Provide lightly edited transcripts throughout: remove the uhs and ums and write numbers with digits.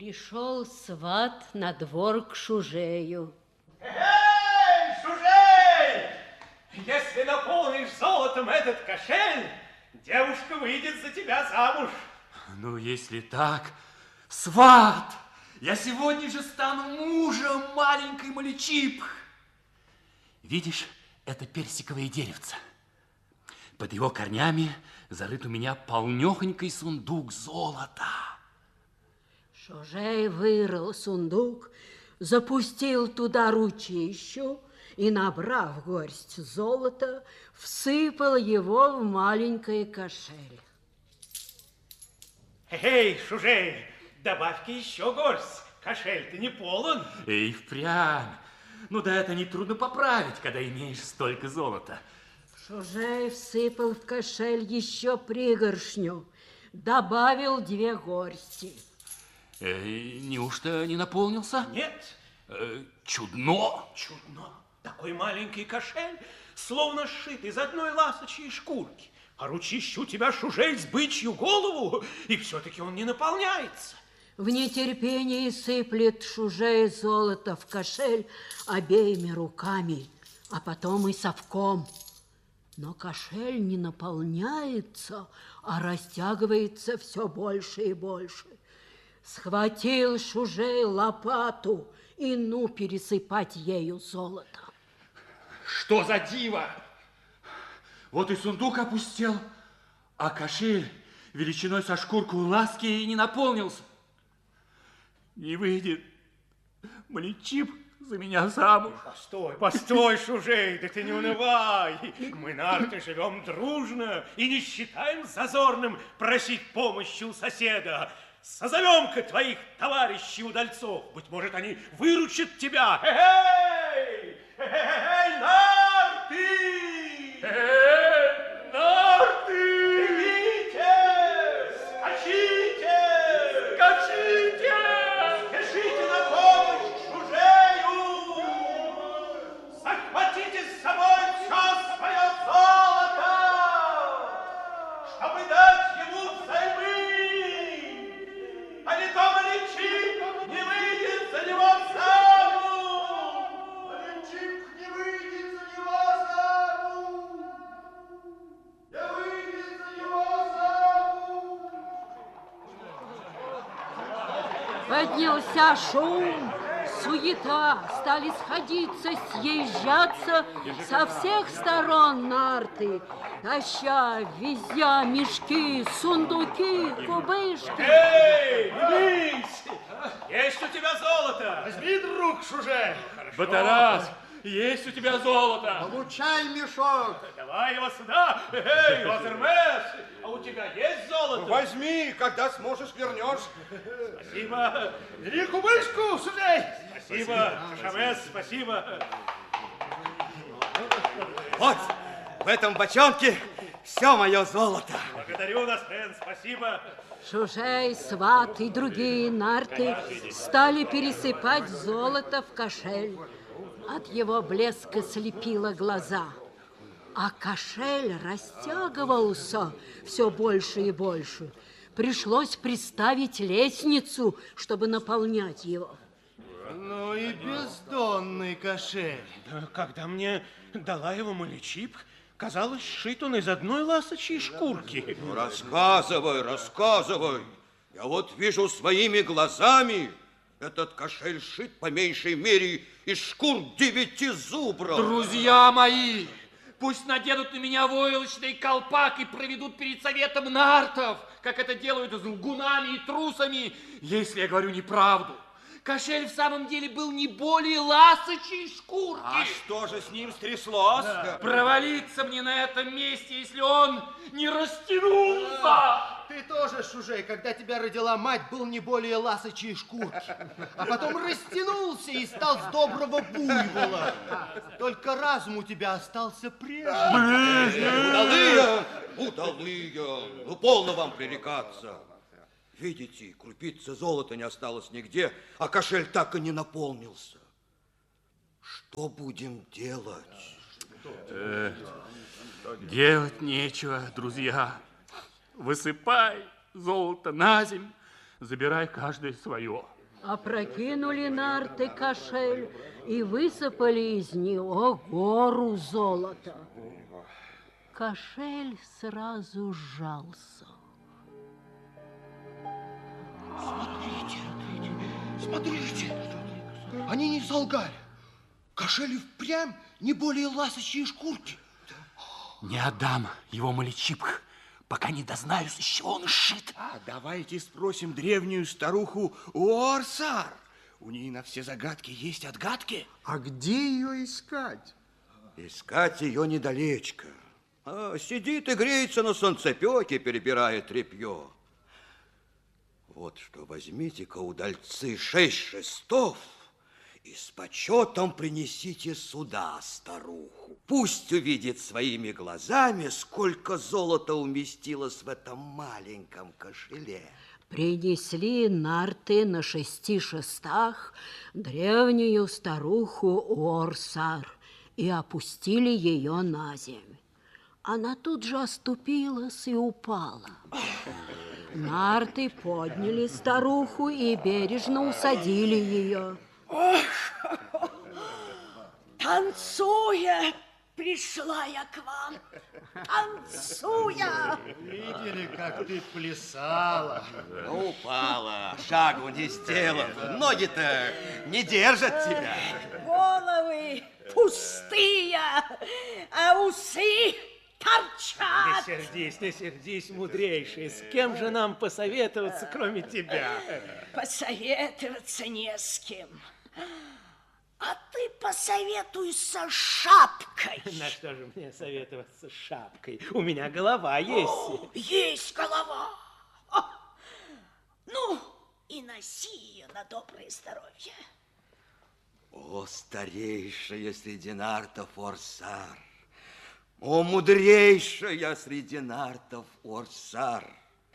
Пришел сват на двор к Шужею. Эй, Шужей! Если наполнишь золотом этот кошель, девушка выйдет за тебя замуж. Ну, если так, сват, я сегодня же стану мужем маленькой Маличип. Видишь, это персиковое деревце. Под его корнями зарыт у меня полнёхонький сундук золота. Шужей вырыл сундук, запустил туда ручищу и, набрав горсть золота, всыпал его в маленький кошель. Эй, Шужей, добавь-ка еще горсть. Кошель-то не полон. И впрямь. Ну да, это нетрудно поправить, когда имеешь столько золота. Шужей всыпал в кошель еще пригоршню, добавил 2 горсти. Неужто не наполнился? Нет. Чудно. Чудно. Такой маленький кошель, словно сшит из одной ласочьей шкурки. А ручищу тебя, Шужей, с бычью голову, и все-таки он не наполняется. В нетерпении сыплет Шужей золото в кошель обеими руками, а потом и совком. Но кошель не наполняется, а растягивается все больше и больше. Схватил Шужей лопату и ну пересыпать ею золото. Что за диво? Вот и сундук опустел, а кошель величиной со шкурку ласки и не наполнился. Не выйдет Маличип за меня замуж. Постой, постой, Шужей, да ты не унывай. Мы, нарты, живем дружно и не считаем зазорным просить помощи у соседа. Созовем-ка твоих товарищей-удальцов. Быть может, они выручат тебя. Эй, нарты! Нарты! Бегите! Скачите! Скачите! Спешите на помощь Шужею! Захватите с собой все свое золото, чтобы дать ему взаймы, а не то Маличип не выйдет за него замуж! Маличип не выйдет за него замуж! Не выйдет за него замуж! Поднялся шум, суета, стали сходиться, съезжаться со всех сторон нарты, таща, везя мешки, сундуки, кубышки. Эй, вернись! Есть у тебя золото? Возьми, друг Шужей. Батарас, есть у тебя золото? Получай мешок. Давай его сюда. Эй, Лазермес, а у тебя есть золото? Возьми, когда сможешь, вернешь. Спасибо. Бери кубышку, Шужей. Спасибо, Шамес, спасибо. Вот, в этом бочонке все мое золото. Благодарю, Настен, спасибо. Шужей, сват и другие нарты стали пересыпать золото в кошель. От его блеска слепило глаза, а кошель растягивался все больше и больше. Пришлось приставить лестницу, чтобы наполнять его. Ну и бездонный кошель. Да, когда мне дала его Маличип, казалось, сшит он из одной ласочьей шкурки. Ну, рассказывай, рассказывай. Я вот вижу своими глазами, этот кошель сшит по меньшей мере из шкур 9 зубров. Друзья мои, пусть наденут на меня войлочный колпак и проведут перед советом нартов, как это делают с лгунами и трусами, если я говорю неправду. Кошель в самом деле был не более ласочьей шкурки. А что же с ним стряслось? Да. Провалиться мне на этом месте, если он не растянулся. Ты тоже, Шужей, когда тебя родила мать, был не более ласочьей шкурки. А потом растянулся и стал с доброго буйвола. Только разум у тебя остался прежний. Удалые, ну полно вам пререкаться. Видите, крупицы золота не осталось нигде, а кошель так и не наполнился. Что будем делать? Делать нечего, друзья. Высыпай золото на земь, забирай каждый свое. Опрокинули нарты кошель и высыпали из него гору золота. Кошель сразу сжался. Смотрите, они не солгали. Кошель и впрямь не более ласочьей шкурки. Не отдам его Маличипх, пока не дознаюсь, из чего он сшит. Давайте спросим древнюю старуху Уорсар. У ней на все загадки есть отгадки. А где ее искать? Искать ее недалечко. Сидит и греется на солнцепеке, перебирая тряпье. Вот что, возьмите-ка, удальцы, 6 шестов и с почетом принесите сюда старуху. Пусть увидит своими глазами, сколько золота уместилось в этом маленьком кошеле. Принесли нарты на 6 шестах древнюю старуху Уорсар и опустили ее на землю. Она тут же оступилась и упала. Нарты подняли старуху и бережно усадили ее. Танцуя, пришла я к вам. Танцуя. Видели, как ты плясала? Упала, шагу не сделала. Ноги-то не держат тебя. Головы пустые, а усы торчат. Не сердись, мудрейший. С кем же нам посоветоваться, кроме тебя? Посоветоваться не с кем. А ты посоветуйся с шапкой. На что же мне советоваться с шапкой? У меня голова есть. Есть голова. Ну, и носи ее на доброе здоровье. О, старейшая среди нартов Уорсар! О, мудрейшая среди нартов Уорсар!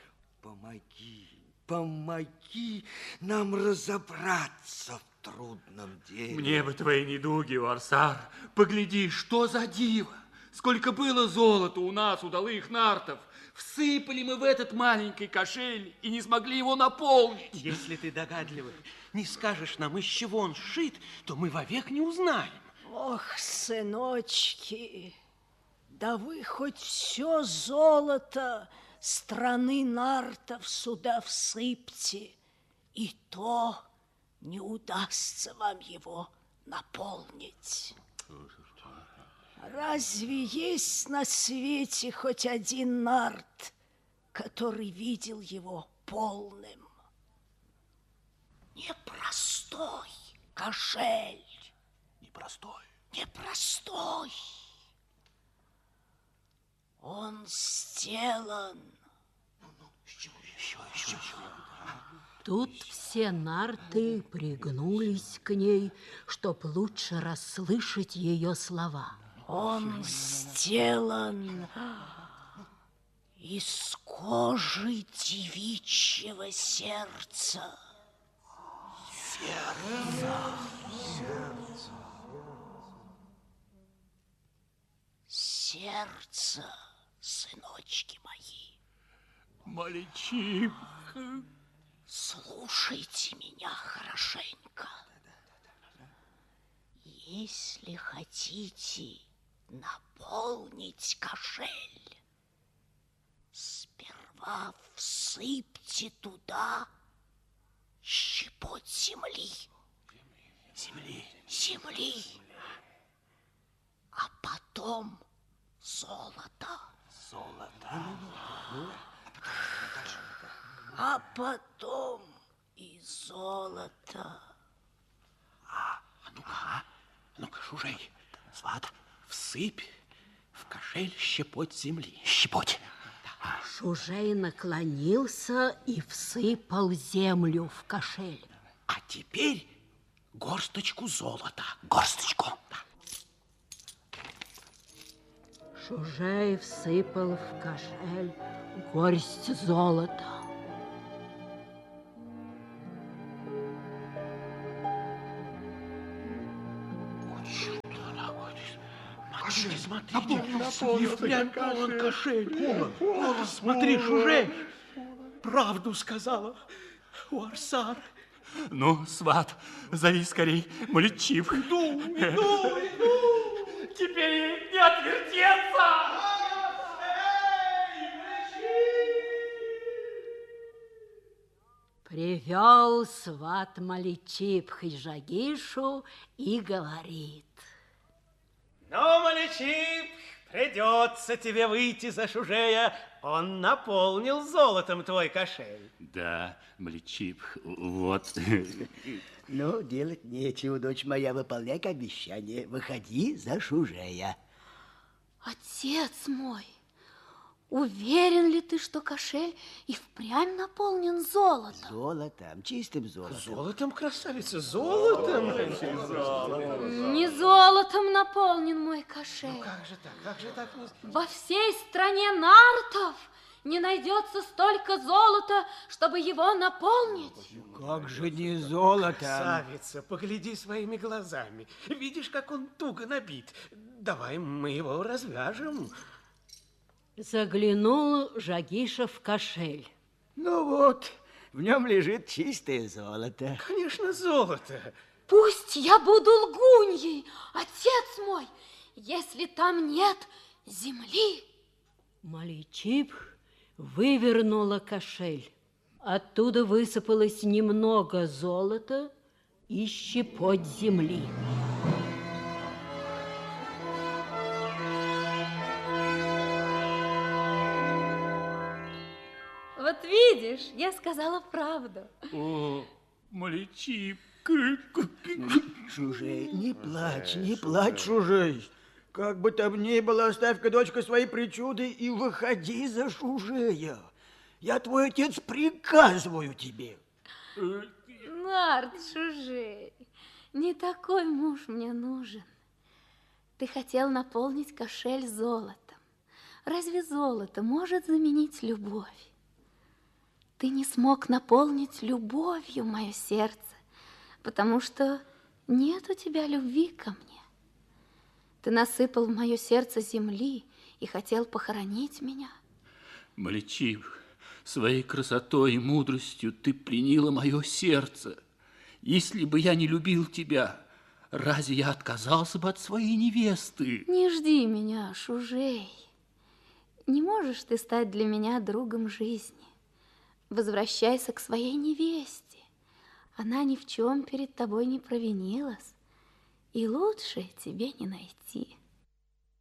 Помоги нам разобраться в трудном деле. Мне бы твои недуги, Уорсар. Погляди, что за диво! Сколько было золота у нас, удалых нартов. Всыпали мы в этот маленький кошель и не смогли его наполнить. Если ты догадливый, не скажешь нам, из чего он сшит, то мы вовек не узнаем. Ох, сыночки, да вы хоть все золото страны нартов сюда всыпьте, и то не удастся вам его наполнить. Разве есть на свете хоть один нарт, который видел его полным? Непростой кошель. Непростой. Он сделан. Тут все нарты пригнулись к ней, чтоб лучше расслышать ее слова. Он сделан из кожи девичьего сердца. Сердце, сыночки мои. Маличипх. Слушайте меня хорошенько. Если хотите наполнить кошель, сперва всыпьте туда щепоть земли. Земли. А потом золото. А потом и золото. Ну-ка, Шужей, сват, всыпь в кошель щепоть земли. Щепоть. Шужей наклонился и всыпал землю в кошель. А теперь горсточку золота. Горсточку. Шужей всыпал в кошель горсть золота. Смотри, и впрямь полон кошель. Смотри, Шужей, правду сказала Уорсар. Ну, сват, зови скорей Муличип. Иду. Теперь не отвертеться! Привел сват Маличип Жагишу и говорит: Ну, Маличип, придется тебе выйти за Шужея. Он наполнил золотом твой кошель. Да, Муличип, вот. Ну, делать нечего, дочь моя, выполняй обещание. Выходи за Шужея. Отец мой, уверен ли ты, что кошель и впрямь наполнен золотом? Золотом, чистым золотом. Золотом, красавица, золотом. Не золотом наполнен мой кошель. Как же так? Как же так? Во всей стране нартов не найдется столько золота, чтобы его наполнить. Как же не золотом? Красавица, погляди своими глазами. Видишь, как он туго набит. Давай мы его развяжем. Заглянул Жагиша в кошель. Ну вот, в нем лежит чистое золото. Конечно, золото. Пусть я буду лгуньей, отец мой, если там нет земли. Маличип вывернула кошель. Оттуда высыпалось немного золота и щепоть земли. Вот видишь, я сказала правду. О, Маличип. Шужей, не плачь, Шужей. Как бы там ни было, оставь-ка, дочка, свои причуды и выходи за Шужея. Я твой отец приказываю тебе. Нарт, Шужей, не такой муж мне нужен. Ты хотел наполнить кошель золотом. Разве золото может заменить любовь? Ты не смог наполнить любовью мое сердце, потому что нет у тебя любви ко мне. Ты насыпал в мое сердце земли и хотел похоронить меня. Маличип, своей красотой и мудростью ты пленила мое сердце. Если бы я не любил тебя, разве я отказался бы от своей невесты? Не жди меня, Шужей. Не можешь ты стать для меня другом жизни. Возвращайся к своей невесте. Она ни в чем перед тобой не провинилась, и лучше тебе не найти.